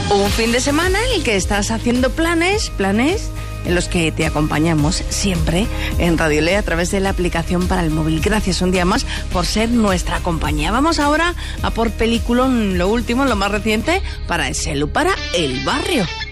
Un fin de semana en el que estás haciendo planes en los que te acompañamos siempre en Radio Lea a través de la aplicación para el móvil. Gracias un día más por ser nuestra compañía. Vamos ahora a por peliculón, lo último, lo más reciente, para el celu, para El Barrio.